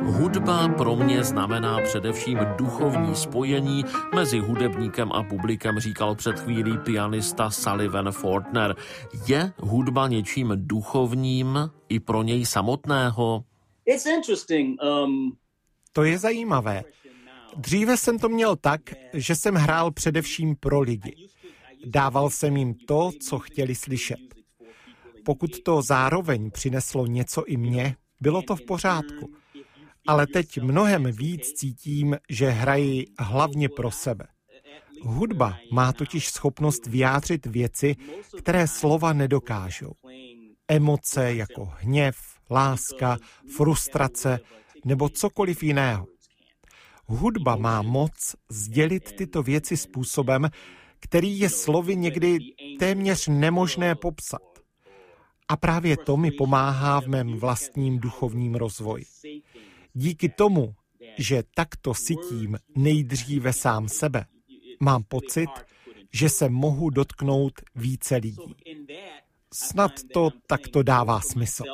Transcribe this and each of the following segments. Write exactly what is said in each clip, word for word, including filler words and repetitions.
Hudba pro mě znamená především duchovní spojení mezi hudebníkem a publikem, říkal před chvílí pianista Sullivan Fortner. Je hudba něčím duchovním i pro něj samotného? It's interesting. Um... To je zajímavé. Dříve jsem to měl tak, že jsem hrál především pro lidi. Dával jsem jim to, co chtěli slyšet. Pokud to zároveň přineslo něco i mně, bylo to v pořádku. Ale teď mnohem víc cítím, že hraji hlavně pro sebe. Hudba má totiž schopnost vyjádřit věci, které slova nedokážou. Emoce jako hněv, láska, frustrace nebo cokoliv jiného. Hudba má moc sdělit tyto věci způsobem, který je slovy někdy téměř nemožné popsat. A právě to mi pomáhá v mém vlastním duchovním rozvoji. Díky tomu, že takto sytím nejdříve sám sebe, mám pocit, že se mohu dotknout více lidí. Snad to takto dává smysl.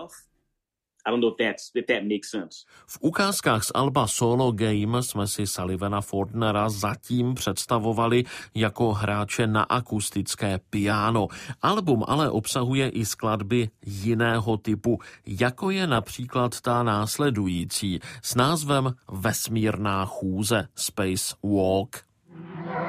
V ukázkách z alba Solo Game jsme si Sullivana Fortnera zatím představovali jako hráče na akustické piano. Album ale obsahuje i skladby jiného typu, jako je například ta následující s názvem Vesmírná chůze, Space Walk.